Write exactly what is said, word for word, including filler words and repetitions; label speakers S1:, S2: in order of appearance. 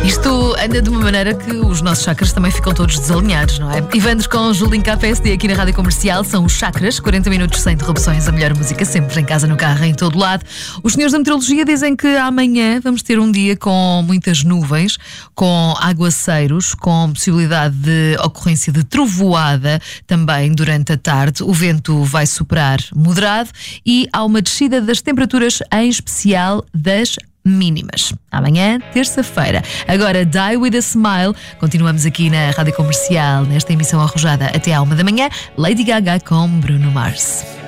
S1: Isto anda de uma maneira que os nossos chakras também ficam todos desalinhados, não é? E vamos com Julinho K P S D aqui na Rádio Comercial. São os chakras, quarenta minutos sem interrupções, a melhor música sempre, em casa, no carro, em todo lado. Os senhores da meteorologia dizem que amanhã vamos ter um dia com muitas nuvens, com aguaceiros, com possibilidade de ocorrência de trovoada também durante a tarde. O vento vai soprar moderado e há uma descida das temperaturas, em especial das mínimas. Amanhã, terça-feira. Agora, Die With A Smile. Continuamos aqui na Rádio Comercial, nesta emissão arrojada até à uma da manhã. Lady Gaga com Bruno Mars.